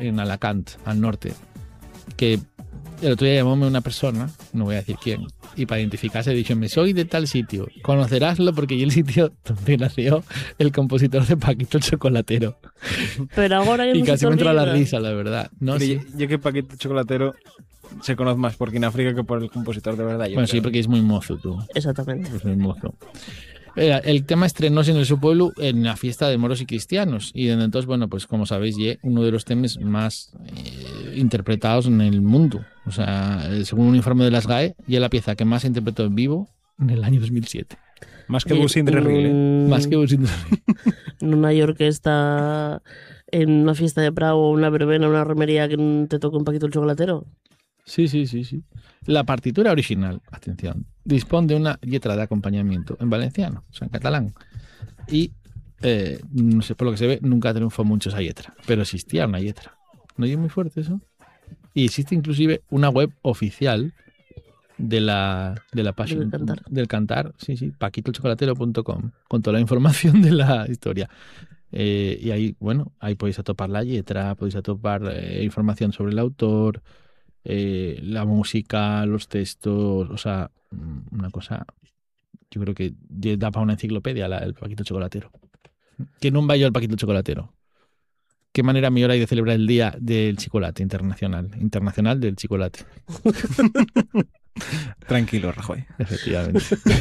en Alacant, al norte, que el otro día llamóme una persona, no voy a decir quién, y para identificarse dicho, me soy de tal sitio, conoceráslo porque yo el sitio donde nació el compositor de Paquito el Chocolatero. Pero ahora Y casi me entra la risa, la verdad. No, Pero sí. yo que Paquito el Chocolatero se conoce más por África que por el compositor de verdad. Bueno, sí, porque es muy mozo tú. Exactamente. Es muy mozo. El tema estrenóse en el su pueblo en la fiesta de moros y cristianos y desde entonces, bueno, pues como sabéis, es uno de los temas más interpretados en el mundo. O sea, según un informe de las GAE, y es la pieza que más se interpretó en vivo en el año 2007. Más que Bus in the Reel, ¿eh? Más que Bus in the Reel. En una orquesta, en una fiesta de Prado, una verbena, una romería que te toca un Paquito el Chocolatero. Sí. La partitura original, atención, dispone de una letra de acompañamiento en valenciano, o sea, en catalán. Y, no sé, por lo que se ve, nunca triunfó mucho esa letra, pero existía una letra. ¿No es muy fuerte eso? Y existe inclusive una web oficial de la página del cantar, sí, paquitolchocolatero.com, con toda la información de la historia. Y ahí, bueno, ahí podéis atopar la letra, podéis atopar información sobre el autor, la música, los textos, o sea, una cosa, yo creo que da para una enciclopedia el Paquito Chocolatero. Que no vaya el Paquito Chocolatero. Qué manera mejor hay de celebrar el Día del Chocolate internacional del chocolate. Tranquilo, Rajoy. Efectivamente.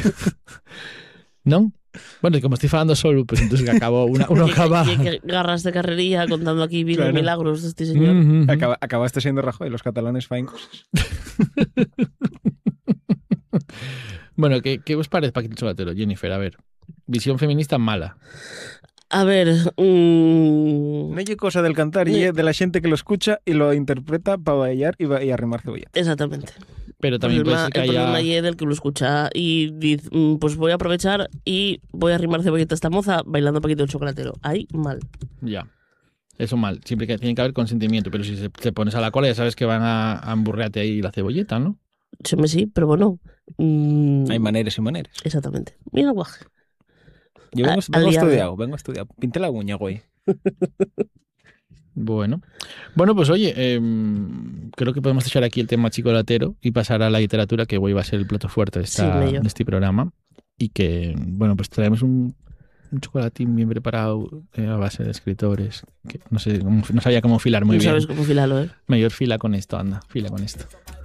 ¿No? Bueno, y como estoy falando solo, pues entonces que acabó uno acaba. Y que garras de carrería contando aquí vida y milagros de este señor. Acabaste siendo Rajoy, los catalanes faen cosas. Bueno, ¿qué os parece Paquito Chocolatero, Jennifer? A ver, visión feminista mala. A ver... No hay cosa del cantar y de la gente que lo escucha y lo interpreta para bailar y arrimar cebolla. Exactamente. Pero también puede ser que el problema haya... es del que lo escucha y dice, pues voy a aprovechar y voy a arrimar cebolleta a esta moza bailando Paquito el Chocolatero. Ahí, mal. Ya. Eso mal. Siempre que tiene que haber consentimiento, pero si te pones a la cola ya sabes que van a emburrearte ahí la cebolleta, ¿no? Sí, pero bueno. Hay maneras y maneras. Exactamente. Mira el guaje. Yo vengo estudiado. Pinté la uña, güey. Bueno, pues oye, creo que podemos echar aquí el tema chocolatero y pasar a la literatura, que hoy va a ser el plato fuerte de este programa. Y que, bueno, pues traemos un chocolatín bien preparado a base de escritores. Que no sabía cómo filar muy bien. No sabes cómo filarlo, ¿eh? Mejor fila con esto, anda, fila con esto.